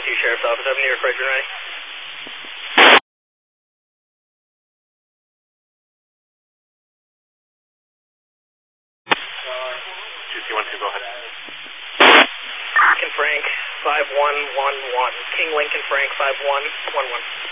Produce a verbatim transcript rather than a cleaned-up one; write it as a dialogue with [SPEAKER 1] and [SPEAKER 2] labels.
[SPEAKER 1] two Sheriff's Office, have New York Register ready.
[SPEAKER 2] two C one two, go ahead.
[SPEAKER 1] Lincoln Frank, five one one one. King Lincoln Frank, five one one one.